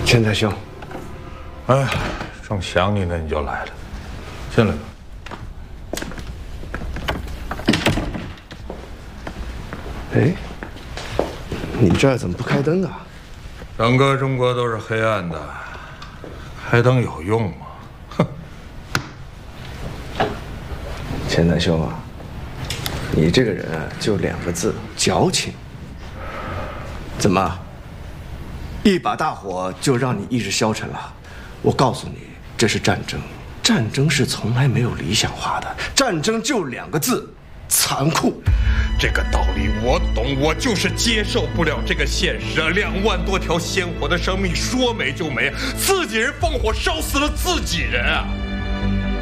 钱财兄， 哎呀，正想你呢，你就来了，进来吧。 哎，你这儿怎么不开灯啊？ 整个中国都是黑暗的，开灯有用吗？哼！ 钱财兄啊，你这个人啊，就2个字：矫情。怎么，一把大火就让你意志消沉了？我告诉你，这是战争，战争是从来没有理想化的，战争就2个字：残酷。 这个道理我懂，我就是接受不了这个现实啊！2万多条鲜活的生命说没就没，自己人放火烧死了自己人啊！